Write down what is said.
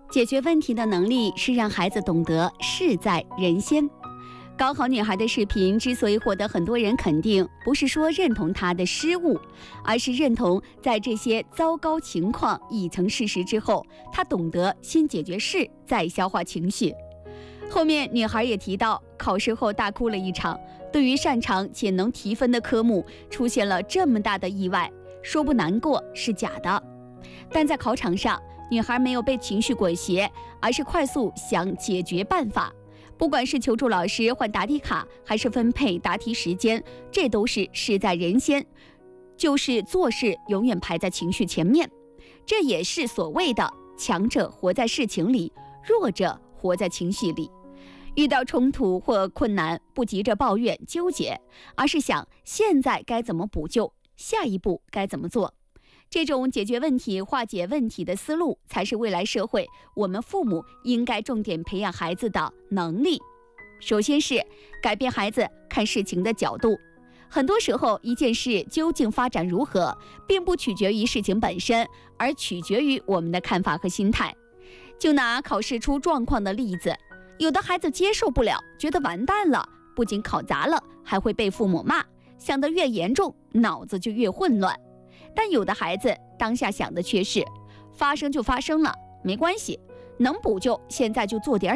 解决问题的能力是让孩子懂得事在人先。高考女孩的视频之所以获得很多人肯定，不是说认同她的失误，而是认同在这些糟糕情况已成事实之后，她懂得先解决事，再消化情绪。后面女孩也提到，考试后大哭了一场，对于擅长且能提分的科目出现了这么大的意外，说不难过是假的。但在考场上，女孩没有被情绪裹挟，而是快速想解决办法。不管是求助老师换答题卡，还是分配答题时间，这都是事在人先，就是做事永远排在情绪前面。这也是所谓的强者活在事情里，弱者活在情绪里。遇到冲突或困难，不急着抱怨纠结，而是想现在该怎么补救，下一步该怎么做。这种解决问题、化解问题的思路，才是未来社会我们父母应该重点培养孩子的能力。首先是改变孩子看事情的角度。很多时候，一件事究竟发展如何，并不取决于事情本身，而取决于我们的看法和心态。就拿考试出状况的例子，有的孩子接受不了，觉得完蛋了，不仅考砸了，还会被父母骂，想得越严重，脑子就越混乱。但有的孩子当下想的却是，发生就发生了，没关系，能补救，现在就做点